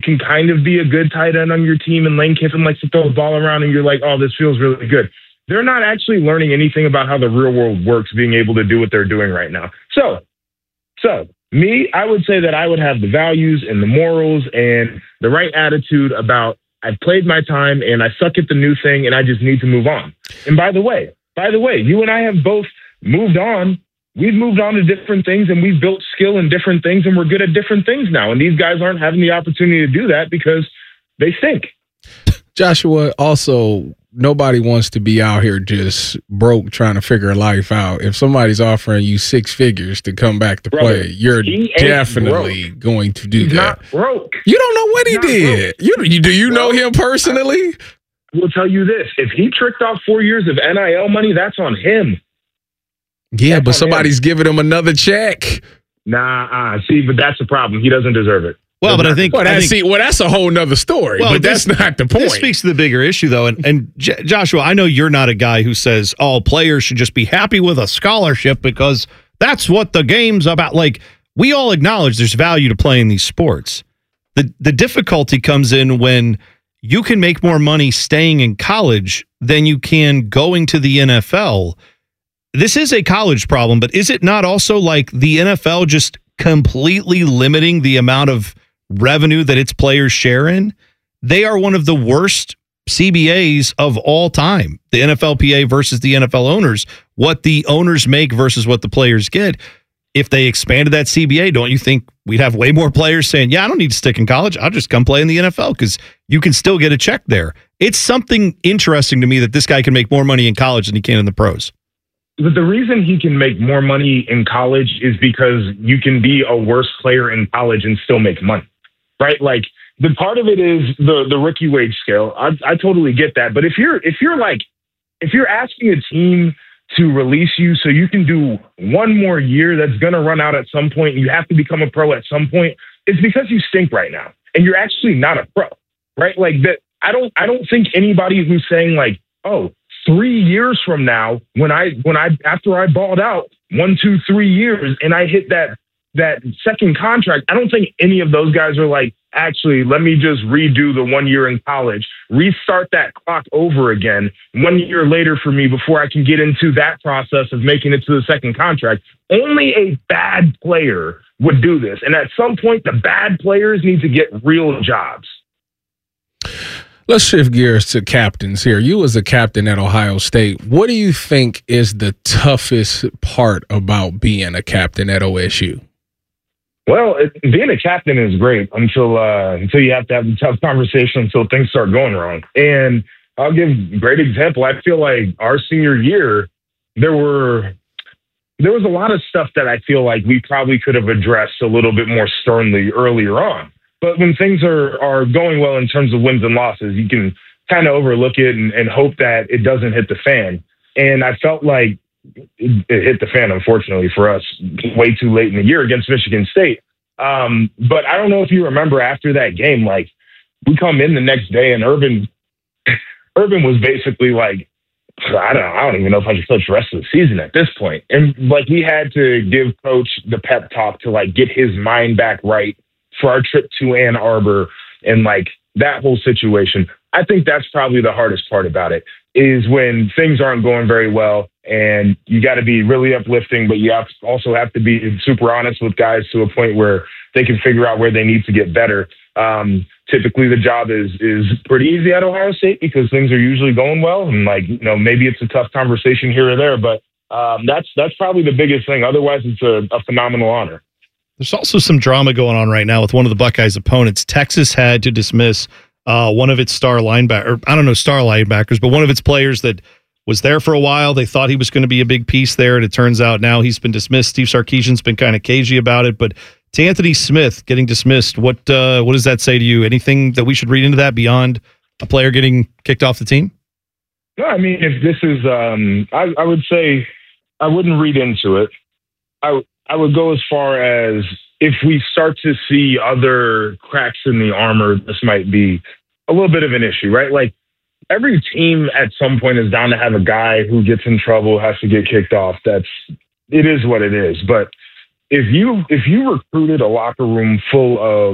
can kind of be a good tight end on your team, and Lane Kiffin likes to throw the ball around, and you're like, oh, this feels really good. They're not actually learning anything about how the real world works, being able to do what they're doing right now. So me, I would say that I would have the values and the morals and the right attitude about I've played my time and I suck at the new thing and I just need to move on. And by the way, you and I have both moved on. We've moved on to different things and we've built skill in different things and we're good at different things now. And these guys aren't having the opportunity to do that because they stink. Joshua, also, nobody wants to be out here just broke trying to figure life out. If somebody's offering you six figures to come back to play, you're definitely going to do He's that. Not broke. You don't know what he did. Do you know him personally? I will tell you this. If he tricked off 4 years of NIL money, that's on him. Yeah, but somebody's giving him another check. See, but that's the problem. He doesn't deserve it. Well, but I think that's a whole nother story. Well, but that's not the point. This speaks to the bigger issue, though. And Joshua, I know you're not a guy who says all players should just be happy with a scholarship because that's what the game's about. Like, we all acknowledge there's value to playing these sports. The difficulty comes in when you can make more money staying in college than you can going to the NFL. This is a college problem, but is it not also like the NFL just completely limiting the amount of revenue that its players share in? They are one of the worst CBAs of all time. The NFLPA versus the NFL owners, what the owners make versus what the players get. If they expanded that CBA, don't you think we'd have way more players saying, yeah, I don't need to stick in college. I'll just come play in the NFL because you can still get a check there. It's something interesting to me that this guy can make more money in college than he can in the pros. But the reason he can make more money in college is because you can be a worse player in college and still make money. Right? Like, the part of it is the rookie wage scale. I totally get that. But if you're asking a team to release you so you can do one more year that's going to run out at some point, and you have to become a pro at some point, it's because you stink right now and you're actually not a pro, right? Like that. I don't think anybody who's saying like, oh, 3 years from now, after I balled out 1, 2, 3 years and I hit that second contract, I don't think any of those guys are like, actually, let me just redo the 1 year in college, restart that clock over again 1 year later for me before I can get into that process of making it to the second contract. Only a bad player would do this. And at some point, the bad players need to get real jobs. Let's shift gears to captains here. You as a captain at Ohio State, what do you think is the toughest part about being a captain at OSU? Well, being a captain is great until you have to have a tough conversation until things start going wrong. And I'll give a great example. I feel like our senior year, there was a lot of stuff that I feel like we probably could have addressed a little bit more sternly earlier on. But when things are going well in terms of wins and losses, you can kind of overlook it and hope that it doesn't hit the fan. And I felt like it hit the fan, unfortunately, for us way too late in the year against Michigan State. But I don't know if you remember after that game, like we come in the next day and Urban was basically like, I don't even know if I should coach the rest of the season at this point. And like we had to give coach the pep talk to like get his mind back right for our trip to Ann Arbor and like that whole situation. I think that's probably the hardest part about it is when things aren't going very well and you got to be really uplifting, but you also have to be super honest with guys to a point where they can figure out where they need to get better. Typically the job is pretty easy at Ohio State because things are usually going well. And like, you know, maybe it's a tough conversation here or there, but that's probably the biggest thing. Otherwise it's a phenomenal honor. There's also some drama going on right now with one of the Buckeyes' opponents. Texas had to dismiss one of its star linebackers, but one of its players that was there for a while. They thought he was going to be a big piece there, and it turns out now he's been dismissed. Steve Sarkisian's been kind of cagey about it, but to Anthony Smith getting dismissed, what does that say to you? Anything that we should read into that beyond a player getting kicked off the team? No, I mean, if this is, I would say I wouldn't read into it. I would go as far as if we start to see other cracks in the armor, this might be a little bit of an issue, right? Like every team at some point is down to have a guy who gets in trouble, has to get kicked off. It is what it is. But if you recruited a locker room full of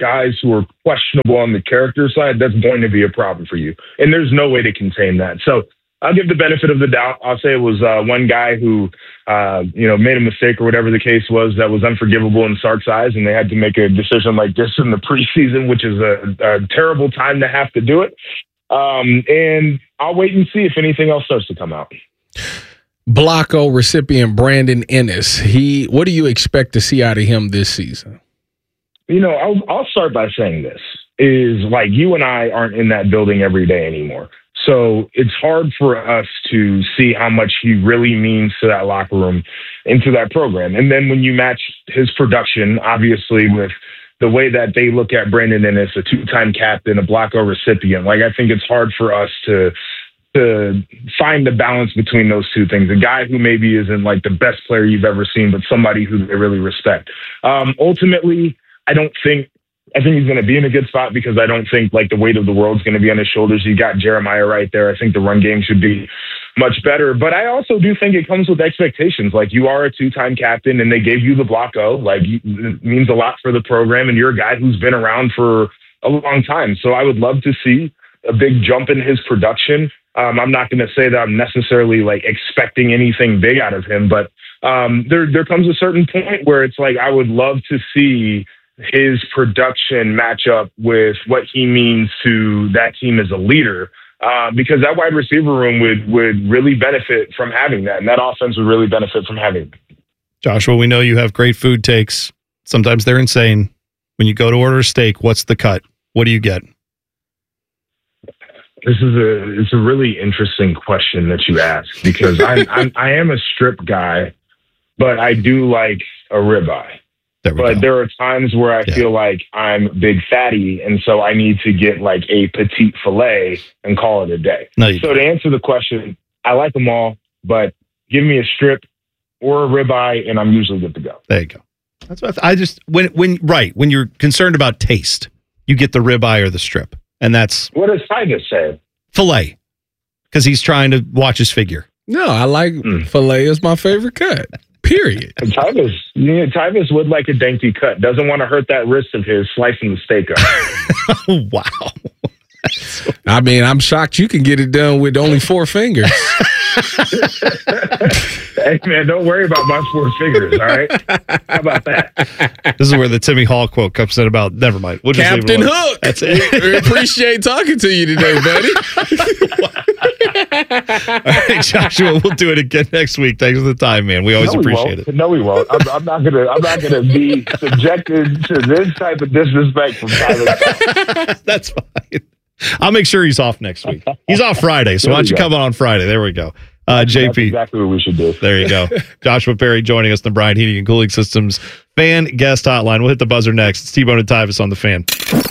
guys who are questionable on the character side, that's going to be a problem for you. And there's no way to contain that. So I'll give the benefit of the doubt. I'll say it was one guy who, made a mistake or whatever the case was that was unforgivable in Sark's eyes, and they had to make a decision like this in the preseason, which is a terrible time to have to do it. And I'll wait and see if anything else starts to come out. Block-O recipient Brandon Ennis. What do you expect to see out of him this season? I'll start by saying this is like you and I aren't in that building every day anymore. So it's hard for us to see how much he really means to that locker room and to that program. And then when you match his production, obviously, with the way that they look at Brandon Ennis, a two-time captain, a Block-O recipient, like I think it's hard for us to find the balance between those two things. A guy who maybe isn't like the best player you've ever seen, but somebody who they really respect. Ultimately, I think he's going to be in a good spot because I don't think like the weight of the world's going to be on his shoulders. You got Jeremiah right there. I think the run game should be much better, but I also do think it comes with expectations. Like you are a two-time captain and they gave you the Block-O, like it means a lot for the program. And you're a guy who's been around for a long time. So I would love to see a big jump in his production. I'm not going to say that I'm necessarily like expecting anything big out of him, but there comes a certain point where it's like, I would love to see his production match up with what he means to that team as a leader, because that wide receiver room would really benefit from having that. And that offense would really benefit from having it. Joshua, we know you have great food takes. Sometimes they're insane. When you go to order a steak, what's the cut? What do you get? It's a really interesting question that you ask because I am a strip guy, but I do like a ribeye. There are times where I feel like I'm big fatty, and so I need to get like a petite filet and call it a day. So to answer the question, I like them all, but give me a strip or a ribeye, and I'm usually good to go. There you go. That's what I just when you're concerned about taste, you get the ribeye or the strip. And that's what does Tyvis say? Filet, because he's trying to watch his figure. No, I like filet is my favorite cut. Period. Tyvis would like a dainty cut. Doesn't want to hurt that wrist of his slicing the steak up. Wow. I mean, I'm shocked you can get it done with only 4 fingers. Hey, man, don't worry about my 4 fingers, all right? How about that? This is where the Timmy Hall quote comes in about, never mind. We'll just Captain Hook. That's it. We appreciate talking to you today, buddy. All right, Joshua, we'll do it again next week. Thanks for the time, man. We always appreciate it. No, we won't. I'm not gonna be subjected to this type of disrespect from Tyler. That's fine. I'll make sure he's off next week. He's off Friday, so why don't you come on Friday? There we go. JP. That's exactly what we should do. There you go. Joshua Perry joining us in the Bryant Heating and Cooling Systems Fan Guest Hotline. We'll hit the buzzer next. It's T-Bone and Tyvis on the Fan.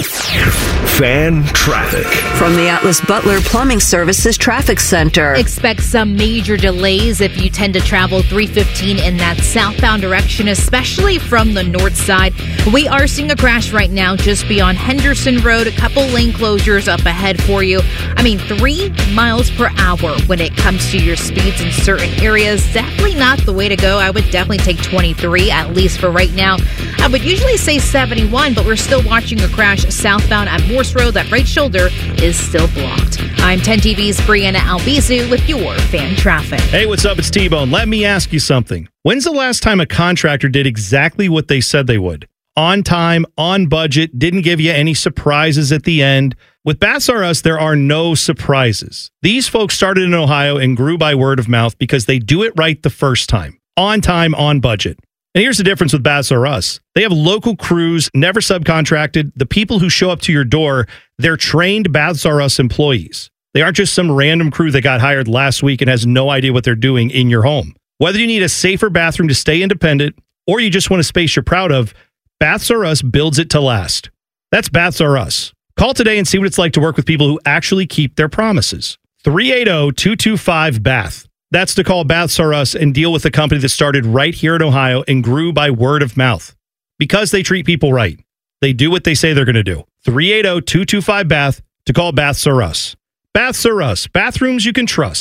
Fan traffic. From the Atlas Butler Plumbing Services Traffic Center. Expect some major delays if you tend to travel 315 in that southbound direction, especially from the north side. We are seeing a crash right now just beyond Henderson Road. A couple lane closures up ahead for you. 3 miles per hour when it comes to your speeds in certain areas. Definitely not the way to go. I would definitely take 23, at least for right now. I would usually say 71, but we're still watching a crash southbound at Morse Road. That right shoulder is still blocked. I'm 10 TV's Brianna Albizu with your fan traffic. Hey, what's up? It's T-Bone. Let me ask you something. When's the last time a contractor did exactly what they said they would? On time, on budget, didn't give you any surprises at the end. With Baths R Us, there are no surprises. These folks started in Ohio and grew by word of mouth because they do it right the first time. On time, on budget. And here's the difference with Baths R Us. They have local crews, never subcontracted. The people who show up to your door, they're trained Baths R Us employees. They aren't just some random crew that got hired last week and has no idea what they're doing in your home. Whether you need a safer bathroom to stay independent or you just want a space you're proud of, Baths R Us builds it to last. That's Baths R Us. Call today and see what it's like to work with people who actually keep their promises. 380-225-BATH. That's to call Baths R Us and deal with a company that started right here in Ohio and grew by word of mouth. Because they treat people right. They do what they say they're going to do. 380-225-BATH to call Baths R Us. Baths R Us. Bathrooms you can trust.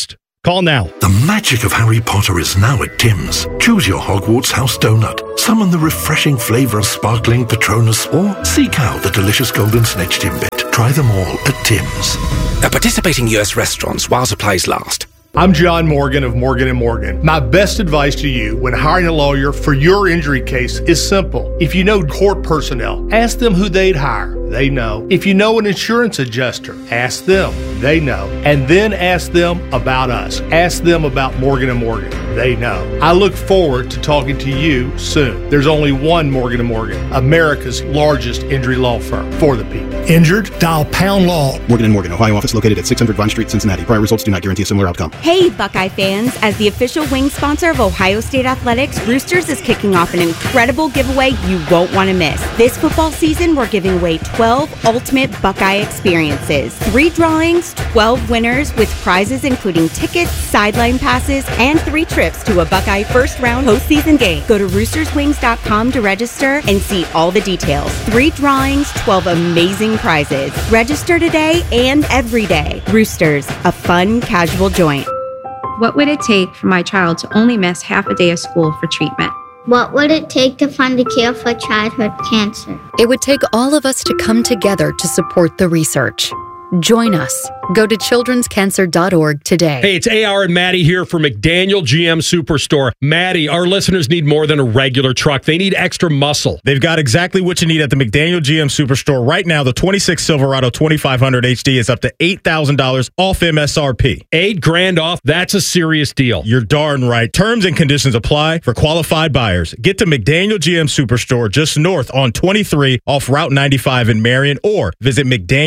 Call now. The magic of Harry Potter is now at Tim's. Choose your Hogwarts house donut, summon the refreshing flavor of sparkling Patronus, or seek out the delicious golden snitch Timbit. Try them all at Tim's. At participating U.S. restaurants while supplies last. I'm John Morgan of Morgan & Morgan. My best advice to you when hiring a lawyer for your injury case is simple. If you know court personnel, ask them who they'd hire. They know. If you know an insurance adjuster, ask them. They know. And then ask them about us. Ask them about Morgan & Morgan. They know. I look forward to talking to you soon. There's only one Morgan & Morgan, America's largest injury law firm for the people. Injured? Dial Pound Law. Morgan & Morgan, Ohio office located at 600 Vine Street, Cincinnati. Prior results do not guarantee a similar outcome. Hey, Buckeye fans. As the official wing sponsor of Ohio State Athletics, Roosters is kicking off an incredible giveaway you won't want to miss. This football season, we're giving away 12 ultimate Buckeye experiences. 3 drawings, 12 winners with prizes including tickets, sideline passes, and 3 trips to a Buckeye first-round postseason game. Go to roosterswings.com to register and see all the details. 3 drawings, 12 amazing prizes. Register today and every day. Roosters, a fun, casual joint. What would it take for my child to only miss half a day of school for treatment? What would it take to find a cure for childhood cancer? It would take all of us to come together to support the research. Join us. Go to childrenscancer.org today. Hey, it's AR and Maddie here for McDaniel GM Superstore. Maddie, our listeners need more than a regular truck. They need extra muscle. They've got exactly what you need at the McDaniel GM Superstore. Right now, the 26 Silverado 2500 HD is up to $8,000 off MSRP. $8,000 off? That's a serious deal. You're darn right. Terms and conditions apply for qualified buyers. Get to McDaniel GM Superstore just north on 23 off Route 95 in Marion, or visit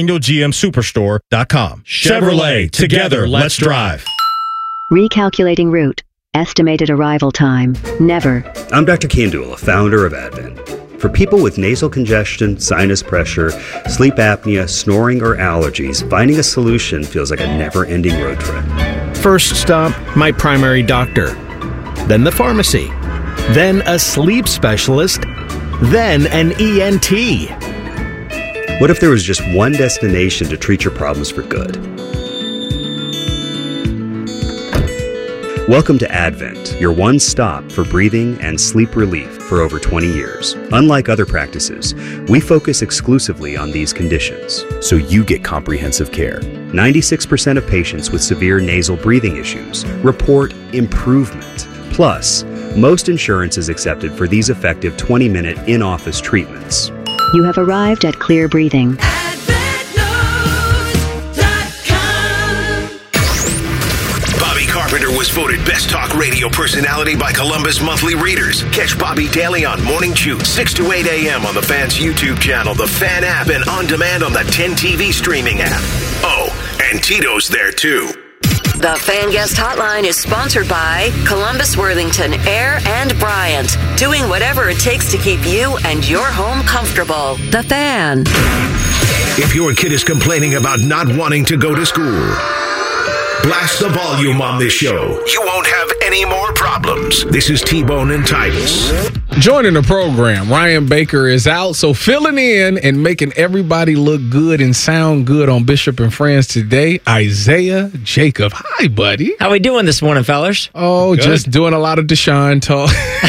McDanielGMSuperstore.com. Chevrolet, together, let's drive. Recalculating route. Estimated arrival time. Never. I'm Dr. Kandula, founder of Advent. For people with nasal congestion, sinus pressure, sleep apnea, snoring, or allergies, finding a solution feels like a never-ending road trip. First stop, my primary doctor. Then the pharmacy. Then a sleep specialist. Then an ENT. What if there was just one destination to treat your problems for good? Welcome to Advent, your one stop for breathing and sleep relief for over 20 years. Unlike other practices, we focus exclusively on these conditions, so you get comprehensive care. 96% of patients with severe nasal breathing issues report improvement. Plus, most insurance is accepted for these effective 20-minute in-office treatments. You have arrived at Clear Breathing. Bobby Carpenter was voted Best Talk Radio Personality by Columbus Monthly Readers. Catch Bobby daily on Morning Chew, 6 to 8 a.m. on the Fan's YouTube channel, the Fan app, and on demand on the 10 TV streaming app. Oh, and Tito's there too. The Fan Guest Hotline is sponsored by Columbus, Worthington, Air, and Bryant. Doing whatever it takes to keep you and your home comfortable. The Fan. If your kid is complaining about not wanting to go to school, blast the volume on this show. You won't have any more problems. This is T-Bone and Titus. Joining the program, Ryan Baker is out, so filling in and making everybody look good and sound good on Bishop and Friends today, Isaiah Jacob. Hi, buddy. How we doing this morning, fellas? Oh, good. Just doing a lot of Deshaun talk.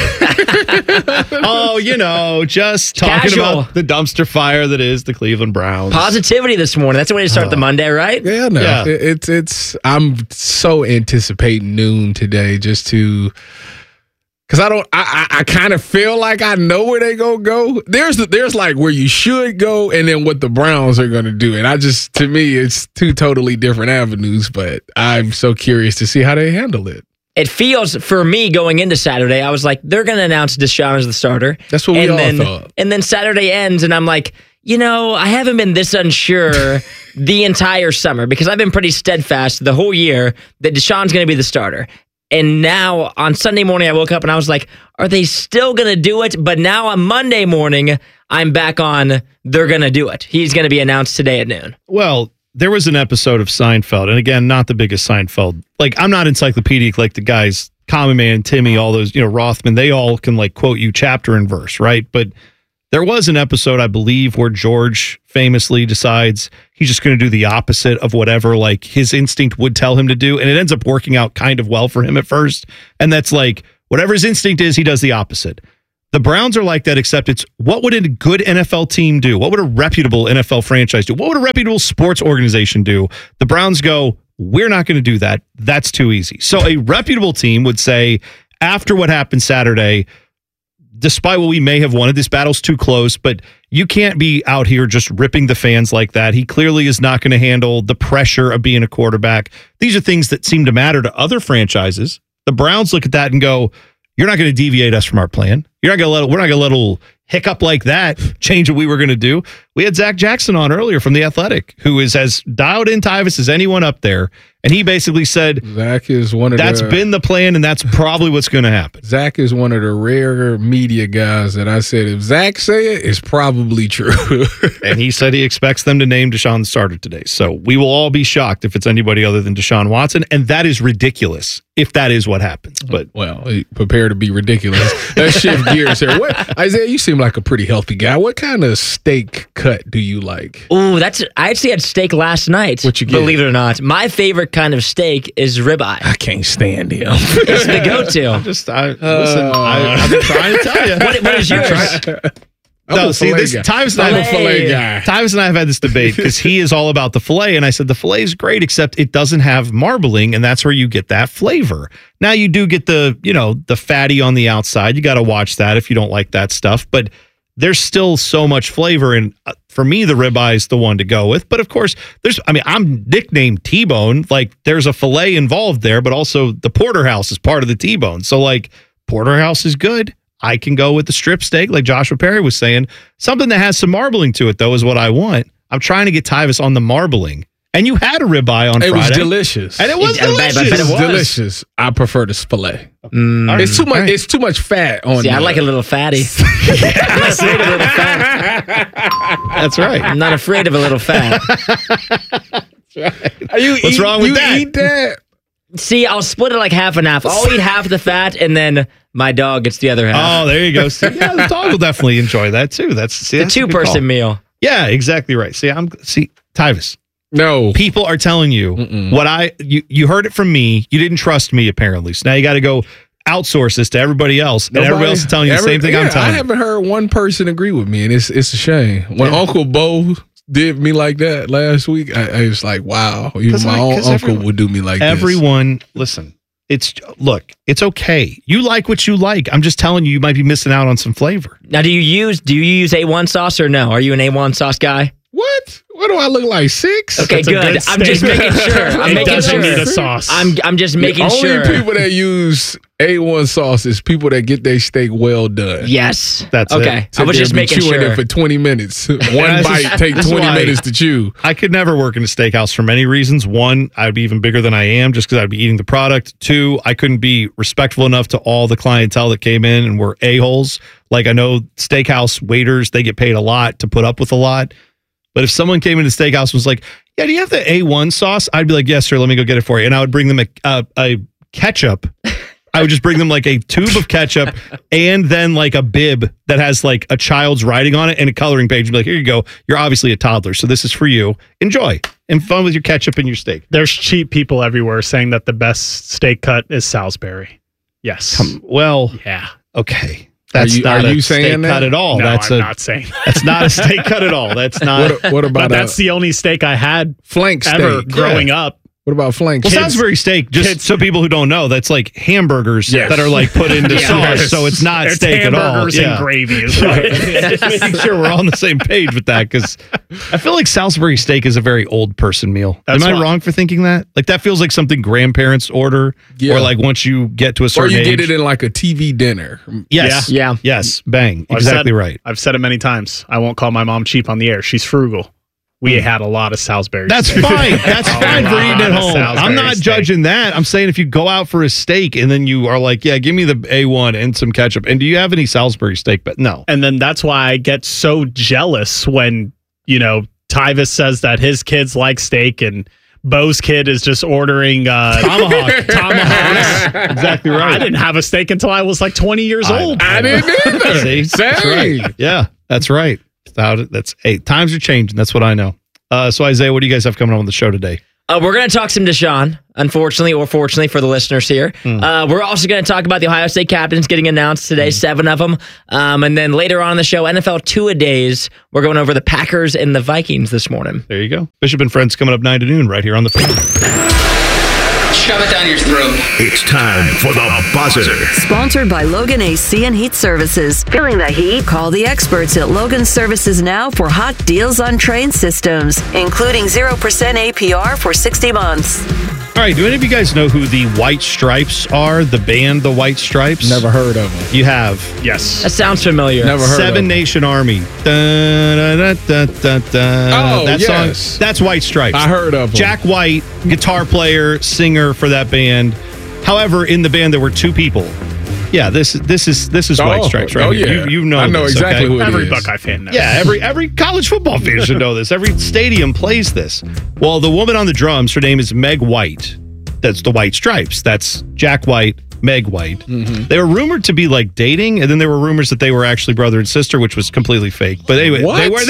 Oh, just talking about the dumpster fire that is the Cleveland Browns. Positivity this morning. That's the way to start the Monday, right? Yeah, no. Yeah. I'm so anticipating noon today just to... Because I kind of feel like I know where they gonna go. There's like where you should go, and then what the Browns are gonna do. And to me, it's 2 totally different avenues. But I'm so curious to see how they handle it. It feels, for me, going into Saturday, I was like, they're gonna announce Deshaun as the starter. That's what we all thought. And then Saturday ends, and I'm like, I haven't been this unsure the entire summer, because I've been pretty steadfast the whole year that Deshaun's gonna be the starter. And now on Sunday morning, I woke up and I was like, are they still going to do it? But now on Monday morning, I'm back on, they're going to do it. He's going to be announced today at noon. Well, there was an episode of Seinfeld, and again, not the biggest Seinfeld. Like, I'm not encyclopedic like the guys, Common Man, Timmy, all those, Rothman, they all can quote you chapter and verse, right? But There was an episode, I believe, where George famously decides he's just going to do the opposite of whatever like his instinct would tell him to do. And it ends up working out kind of well for him at first. And that's like, whatever his instinct is, he does the opposite. The Browns are like that, except it's what would a good NFL team do? What would a reputable NFL franchise do? What would a reputable sports organization do? The Browns go, we're not going to do that. That's too easy. So a reputable team would say, after what happened Saturday, despite what we may have wanted, this battle's too close, but you can't be out here just ripping the fans like that. He clearly is not going to handle the pressure of being a quarterback. These are things that seem to matter to other franchises. The Browns look at that and go, you're not going to deviate us from our plan. We're not going to let a little hiccup like that change what we were going to do. We had Zach Jackson on earlier from The Athletic, who is as dialed in Tyvis as anyone up there. And he basically said, Zach is one of that's been the plan, and that's probably what's going to happen. Zach is one of the rare media guys that I said, if Zach say it, it's probably true. And he said he expects them to name Deshaun the starter today. So we will all be shocked if it's anybody other than Deshaun Watson. And that is ridiculous if that is what happens. But well, prepare to be ridiculous. Let's shift gears here. Isaiah, you seem like a pretty healthy guy. What kind of steak cut do you like? Oh, I actually had steak last night. What you get? Believe it or not. My favorite kind of steak is ribeye. I can't stand him. It's the go-to. Listen, I've been trying to tell you. What is yours? No, see, Tyvis and I have had this debate because he is all about the filet, and I said the filet is great, except it doesn't have marbling, and that's where you get that flavor. Now you do get the fatty on the outside. You got to watch that if you don't like that stuff, but there's still so much flavor, and for me, the ribeye is the one to go with. But of course, I'm nicknamed T-Bone. Like, there's a filet involved there, but also the porterhouse is part of the T-Bone. So, like, porterhouse is good. I can go with the strip steak, like Joshua Perry was saying. Something that has some marbling to it, though, is what I want. I'm trying to get Tyvis on the marbling. And you had a ribeye on Friday. It was delicious. And it was delicious. It was delicious. I prefer the filet. It's too much. It's too much fat on. See, I like a little fatty. I'm not afraid of a little fat. That's right. I'm not afraid of a little fat. That's right. What's wrong with that? You eat that? See, I'll split it like half and half. I'll eat half the fat, and then my dog gets the other half. Oh, there you go. See, yeah, the dog will definitely enjoy that too. That's the two-person meal. Yeah, exactly right. See, Tyvis. No, people are telling you you heard it from me. You didn't trust me apparently. So now you got to go outsource this to everybody else, and everybody else is telling you the same thing I'm telling you. I haven't heard one person agree with me, and it's a shame. When Uncle Bo did me like that last week, I was like, wow, even my own uncle would do me like everyone, listen, it's okay. You like what you like. I'm just telling you, you might be missing out on some flavor. Now, do you use A1 sauce or no? Are you an A1 sauce guy? What? What do I look like? 6? Okay, good. I'm just making sure. Need a sauce. I'm just making sure. Only people that use A1 sauce is people that get their steak well done. Yes, that's okay. I was just making sure. Chewing it for 20 minutes. One bite take 20 minutes to chew. I could never work in a steakhouse for many reasons. One, I'd be even bigger than I am just because I'd be eating the product. 2, I couldn't be respectful enough to all the clientele that came in and were a-holes. Like, I know steakhouse waiters, they get paid a lot to put up with a lot. But if someone came into the steakhouse and was like, yeah, do you have the A1 sauce? I'd be like, yes, sir, let me go get it for you. And I would bring them a ketchup. I would just bring them like a tube of ketchup and then like a bib that has like a child's writing on it and a coloring page. And be like, here you go. You're obviously a toddler, so this is for you. Enjoy. And fun with your ketchup and your steak. There's cheap people everywhere saying that the best steak cut is Salisbury. Yes. Yeah. Okay. That's not a steak cut at all. No, I'm not saying that. That's not a steak cut at all. That's not. What about but that's the only steak I had flank ever steak growing up. What about flank? Well, Salisbury steak, just so people who don't know, that's like hamburgers that are like put into sauce. So it's not steak at all. Hamburgers and gravy is right. Just making sure we're on the same page with that, because I feel like Salisbury steak is a very old person meal. Am I wrong for thinking that? Like, that feels like something grandparents order, or like once you get to a certain age. Or you get it in like a TV dinner. Yes. Yeah. Yes. Bang. Exactly right. I've said it many times. I won't call my mom cheap on the air. She's frugal. We had a lot of Salisbury. That's fine. That's fine for eating at home. I'm not judging that. I'm saying if you go out for a steak and then you are like, yeah, give me the A1 and some ketchup. And do you have any Salisbury steak? But no. And then that's why I get so jealous when, Tyvis says that his kids like steak and Bo's kid is just ordering tomahawks. Exactly right. I didn't have a steak until I was like 20 years old. I didn't either. See? That's right. Yeah. That's right. Times are changing. That's what I know. So Isaiah, what do you guys have coming on the show today? We're going to talk some Deshaun, unfortunately or fortunately for the listeners here. We're also going to talk about the Ohio State captains getting announced today, 7 of them. And then later on in the show, NFL Two-A-Days, we're going over the Packers and the Vikings this morning. There you go. Bishop and Friends coming up 9 to noon right here on the Fan. Shove it down your throat. It's time for the buzzer. Sponsored by Logan AC and Heat Services. Feeling the heat? Call the experts at Logan Services now for hot deals on train systems, including 0% APR for 60 months. All right, do any of you guys know who the White Stripes are? The band The White Stripes? Never heard of them. You have? Yes. That sounds familiar. Never heard of them. Seven Nation Army. That yes. song, that's White Stripes. I heard of them. Jack White, guitar player, singer for that band. However, in the band there were 2 people. Yeah, this is White Stripes, right? Oh yeah, you know. I know this, exactly okay? who it Every is. Buckeye fan knows. Yeah, every college football fan should know this. Every stadium plays this. Well, the woman on the drums, her name is Meg White. That's the White Stripes. That's Jack White, Meg White. Mm-hmm. They were rumored to be like dating, and then there were rumors that they were actually brother and sister, which was completely fake. But anyway, they were.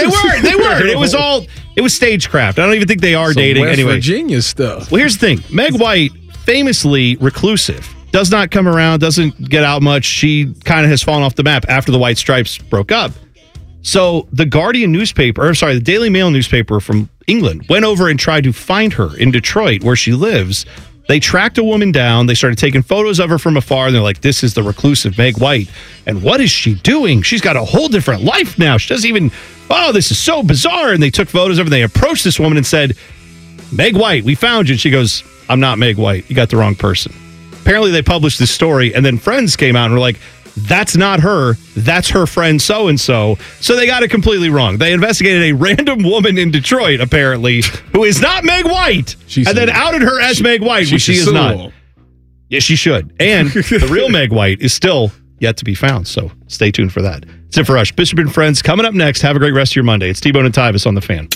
It was stagecraft. I don't even think they are dating. West anyway, Virginia stuff. well, here's the thing. Meg White, famously reclusive, does not come around, doesn't get out much. She kind of has fallen off the map after the White Stripes broke up. So the Guardian newspaper, the Daily Mail newspaper from England, went over and tried to find her in Detroit, where she lives. They tracked a woman down. They started taking photos of her from afar. And they're like, this is the reclusive Meg White. And what is she doing? She's got a whole different life now. She doesn't even, this is so bizarre. And they took photos of her. They approached this woman and said, Meg White, we found you. And she goes, I'm not Meg White. You got the wrong person. Apparently they published this story. And then Friends came out and were like, that's not her. That's her friend so-and-so. So they got it completely wrong. They investigated a random woman in Detroit, apparently, who is not Meg White, then outed her as Meg White, which she is not. Yes, she should. And the real Meg White is still yet to be found. So stay tuned for that. That's it for us. Bishop and Friends coming up next. Have a great rest of your Monday. It's T-Bone and Tyvis on The Fan.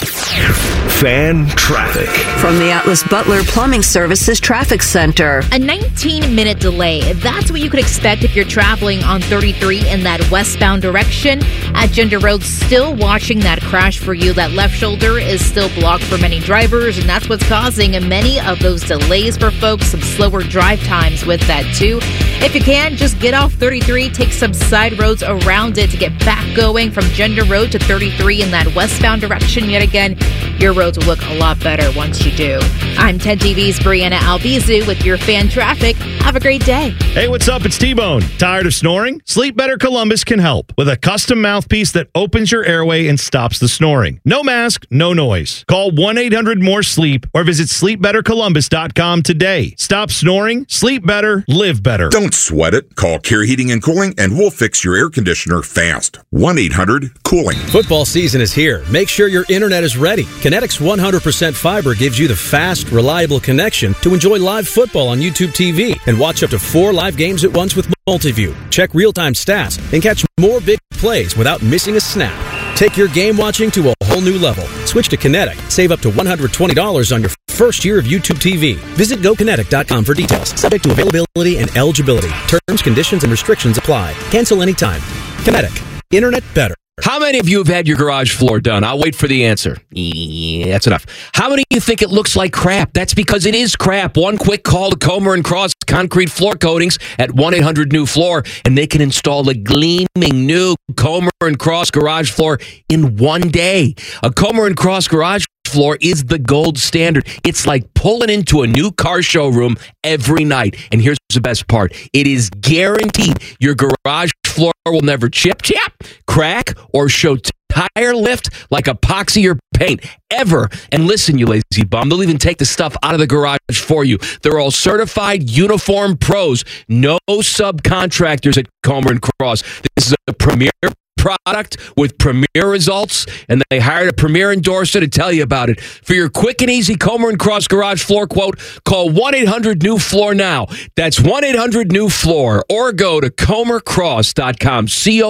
Fan traffic. From the Atlas Butler Plumbing Services Traffic Center. A 19-minute delay. That's what you could expect if you're traveling on 33 in that westbound direction. At Gender Road, still watching that crash for you. That left shoulder is still blocked for many drivers, and that's what's causing many of those delays for folks. Some slower drive times with that, too. If you can, just get off 33, take some side roads around it to get back going from Gender Road to 33 in that westbound direction. Yet again, your roads will look a lot better once you do. I'm 10 TV's Brianna Albizu with your fan traffic. Have a great day. Hey, what's up? It's T-Bone. Tired of snoring? Sleep Better Columbus can help with a custom mouthpiece that opens your airway and stops the snoring. No mask, no noise. Call 1-800-MORE-SLEEP or visit sleepbettercolumbus.com today. Stop snoring, sleep better, live better. Don't sweat it. Call Care Heating and Cooling and we'll fix your air conditioner fast. 1-800-COOLING. Football season is here. Make sure your internet is ready. Kinetics 100% fiber gives you the fast, reliable connection to enjoy live football on YouTube TV and watch up to 4 live games at once with Multiview. Check real-time stats and catch more big plays without missing a snap. Take your game watching to a whole new level. Switch to Kinetic. Save up to $120 on your first year of YouTube TV. Visit GoKinetic.com for details. Subject to availability and eligibility. Terms, conditions, and restrictions apply. Cancel anytime. Kinetic. Internet better. How many of you have had your garage floor done? I'll wait for the answer. Yeah, that's enough. How many of you think it looks like crap? That's because it is crap. One quick call to Comer & Cross Concrete Floor Coatings at 1-800-NEW-FLOOR, and they can install a gleaming new Comer & Cross garage floor in one day. A Comer & Cross garage floor is the gold standard. It's like pulling into a new car showroom every night. And here's the best part. It is guaranteed your garage floor will never chip, crack, or show tire lift like epoxy or paint ever. And listen, you lazy bum, they'll even take the stuff out of the garage for you. They're all certified uniform pros. No subcontractors at Comer & Cross. This is a premier product with premier results, and they hired a premier endorser to tell you about it. For your quick and easy Comer & Cross garage floor quote, call 1-800-NEW-FLOOR now. That's 1-800-NEW-FLOOR, or go to ComerCross.com,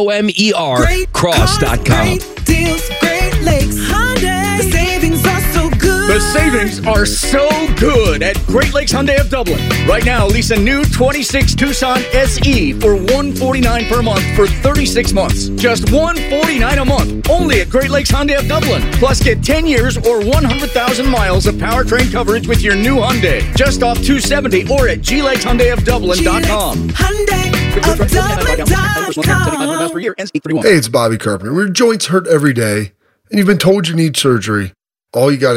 COMER cross.com. Great deals, Great Lakes Hyundai. The savings are so good. The savings are so good at Great Lakes Hyundai of Dublin. Right now, lease a new 26 Tucson SE for $149 per month for 36 months. Just $149 a month. Only at Great Lakes Hyundai of Dublin. Plus, get 10 years or 100,000 miles of powertrain coverage with your new Hyundai. Just off 270 or at glakeshyundaiofdublin.com. Hey, it's Bobby Carpenter. When your joints hurt every day and you've been told you need surgery, all you got